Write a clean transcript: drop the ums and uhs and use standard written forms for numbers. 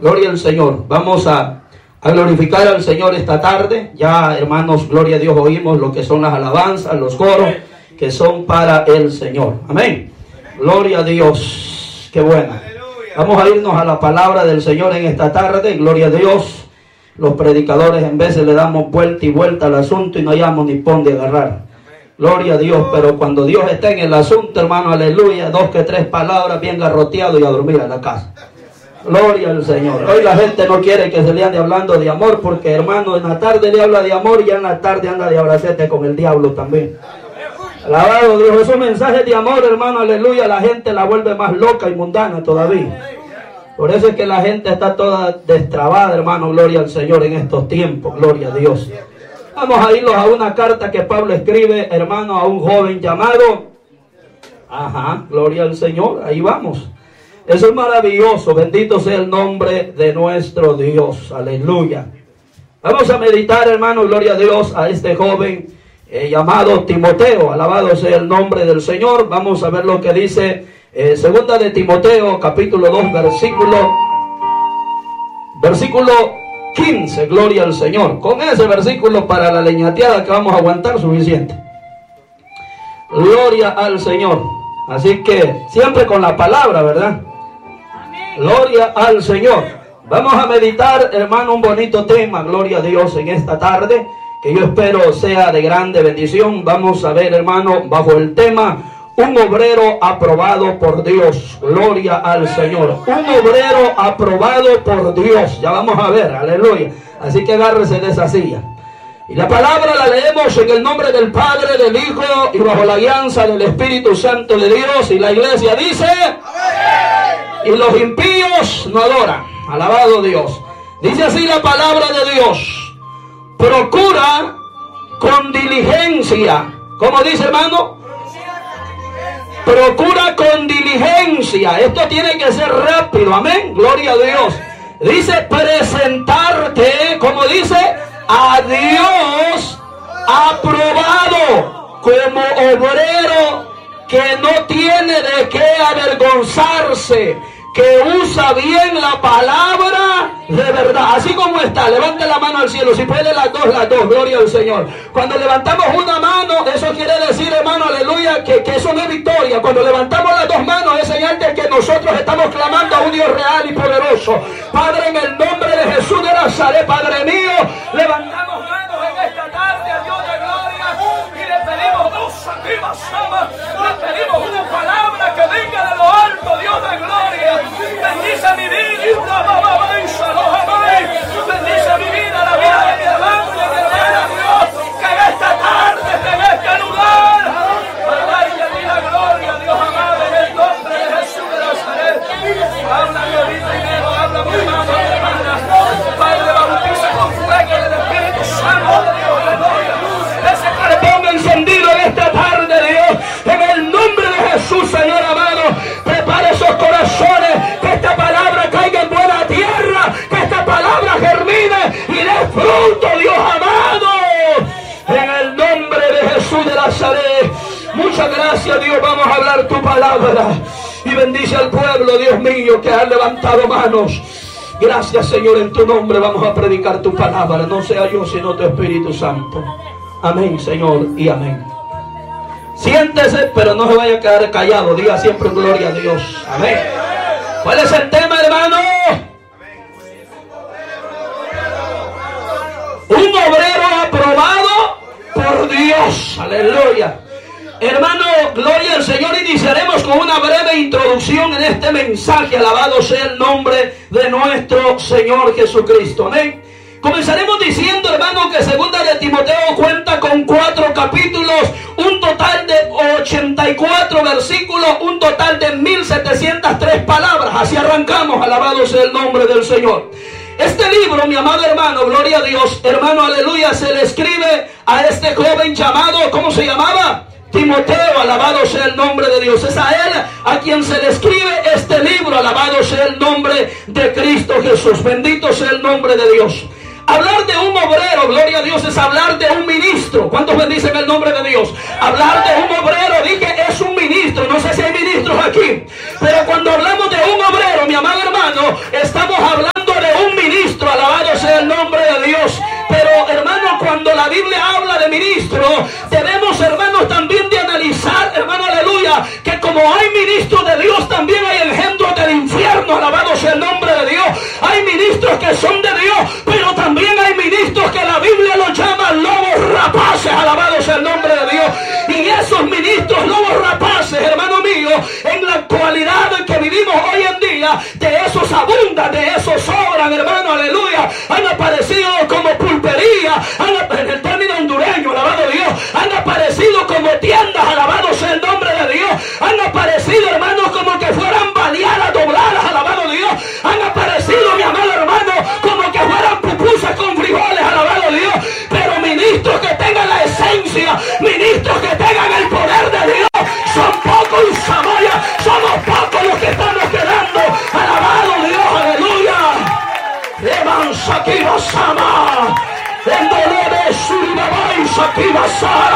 Gloria al Señor. Vamos a glorificar al Señor esta tarde. Ya, hermanos, gloria a Dios, oímos lo que son las alabanzas, los coros que son para el Señor. Amén. Gloria a Dios. Qué bueno. Vamos a irnos a la palabra del Señor en esta tarde. Gloria a Dios. Los predicadores en veces le damos vuelta y vuelta al asunto y no hallamos ni pon de agarrar. Gloria a Dios. Pero cuando Dios está en el asunto, hermano, aleluya, 2 que 3 palabras bien garroteado y a dormir a la casa. Gloria al Señor. Hoy la gente no quiere que se le ande hablando de amor, porque, hermano, en la tarde le habla de amor y ya en la tarde anda de abracete con el diablo también. Alabado Dios. Esos mensajes de amor, hermano, aleluya, la gente la vuelve más loca y mundana todavía. Por eso es que la gente está toda destrabada, hermano, gloria al Señor en estos tiempos, gloria a Dios. Vamos a irnos a una carta que Pablo escribe, hermano, a un joven llamado, gloria al Señor, ahí vamos. Eso es maravilloso, bendito sea el nombre de nuestro Dios, aleluya. Vamos a meditar, hermano, gloria a Dios, a este joven llamado Timoteo, alabado sea el nombre del Señor. Vamos a ver lo que dice segunda de Timoteo, capítulo 2, versículo 15, gloria al Señor. Con ese versículo para la leñateada que vamos a aguantar suficiente. Gloria al Señor. Así que siempre con la palabra, ¿verdad? Gloria al Señor. Vamos a meditar, hermano, un bonito tema, gloria a Dios, en esta tarde, que yo espero sea de grande bendición. Vamos a ver, hermano, bajo el tema, un obrero aprobado por Dios. Gloria al Señor. Un obrero aprobado por Dios. Ya vamos a ver, aleluya. Así que agárrese de esa silla. Y la palabra la leemos en el nombre del Padre, del Hijo y bajo la guianza del Espíritu Santo de Dios. Y la iglesia dice: ¡amén! Y los impíos no adoran. Alabado Dios. Dice así la palabra de Dios: procura con diligencia. ¿Cómo dice, hermano? Procura con diligencia. Esto tiene que ser rápido. Amén. Gloria a Dios. Dice presentarte, como dice, a Dios aprobado, como obrero que no tiene de qué avergonzarse, que usa bien la palabra de verdad, así como está. Levante la mano al cielo, si puede las dos, gloria al Señor. Cuando levantamos una mano, eso quiere decir, hermano, aleluya, que eso no es victoria. Cuando levantamos las dos manos, es señal de que nosotros estamos clamando a un Dios real y poderoso. Padre, en el nombre de Jesús de Nazaret, Padre mío, levantamos manos en esta tarde a Dios de gloria y le pedimos le pedimos una palabra que venga de lo alto, Dios de gloria. Bendice mi vida, bendice mi vida, la vida de mi hermano y de mi hermana, Dios, que en esta tarde, en este lugar, vaya la gloria, Dios amado, en el nombre de Jesús de Nazaret. Habla mi vida y Dios, habla mi hermano y mi hermana. Padre, bautiza con fuego del Espíritu Santo de Dios, aleluya. Ese carbón encendido en esta tarde, Dios, en el nombre de Jesús, Señor amado, prepara esos corazones, que esta palabra caiga en buena tierra, que esta palabra germine y dé fruto, Dios amado, en el nombre de Jesús de Nazaret. Muchas gracias, Dios. Vamos a hablar tu palabra y bendice al pueblo, Dios mío, que ha levantado manos. Gracias, Señor, en tu nombre vamos a predicar tu palabra, no sea yo sino tu Espíritu Santo. Amén, Señor, y amén. Siéntese, pero no se vaya a quedar callado. Diga siempre gloria a Dios. Amén. ¿Cuál es el tema, hermano? Un obrero aprobado por Dios. Aleluya. Hermano, gloria al Señor. Iniciaremos con una breve introducción en este mensaje. Alabado sea el nombre de nuestro Señor Jesucristo. Amén. Comenzaremos diciendo, hermano, que segunda de Timoteo cuenta con 4 capítulos, un total de 84 versículos, un total de 1703 palabras. Así arrancamos, alabado sea el nombre del Señor. Este libro, mi amado hermano, gloria a Dios, hermano, aleluya, se le escribe a este joven llamado, ¿cómo se llamaba? Timoteo, alabado sea el nombre de Dios. Es a él a quien se le escribe este libro, alabado sea el nombre de Cristo Jesús. Bendito sea el nombre de Dios. Hablar de un obrero, gloria a Dios, es hablar de un ministro. ¿Cuántos bendicen el nombre de Dios? Hablar de un obrero, dije, es un ministro. No sé si hay ministros aquí, pero cuando hablamos de un obrero, mi amado hermano, estamos hablando Biblia habla de ministros, debemos, hermanos, también de analizar, hermano, aleluya, que como hay ministros de Dios, también hay engendros del infierno. Alabado sea el nombre de Dios. Hay ministros que son de Dios, pero también hay ministros que la Biblia los llama lobos rapaces. Alabado sea el nombre de Dios. Y esos ministros lobos rapaces, hermano mío, en la actualidad en que vivimos hoy en día, de esos abundan, de esos sobran, hermano, aleluya. Han aparecido como pulpería, en el término hondureño, alabado Dios, han aparecido como tiendas, alabado sea el nombre de Dios. Han aparecido, hermanos, como que fueran baleadas, dobladas, alabado Dios. Han aparecido, mi amado hermano, como que fueran pupusas con frijoles, alabado Dios. Pero ministros que tengan la esencia, ministros que tengan el poder de Dios, son pocos, y Samaya, somos pocos los que estamos quedando. Alabado Dios, aleluya. Evan Sakiba Sama, el dolor de Suribabay Sakiba Sama.